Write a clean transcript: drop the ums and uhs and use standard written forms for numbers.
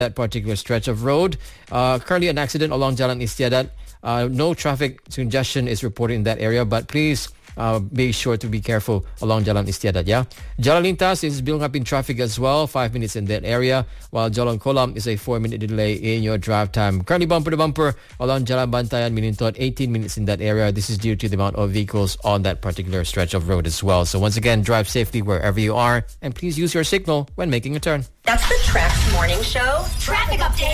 that particular stretch of road. Currently an accident along Jalan Istiadat. No traffic congestion is reported in that area, but please be sure to be careful along Jalan Istiadat, yeah? Jalan Lintas is building up in traffic as well, 5 minutes in that area, while Jalan Kolam is a 4-minute delay in your drive time. Currently bumper to bumper along Jalan Bantayan, Minintot, 18 minutes in that area. This is due to the amount of vehicles on that particular stretch of road as well. So once again, drive safely wherever you are, and please use your signal when making a turn. That's the Trax Morning Show Traffic Update.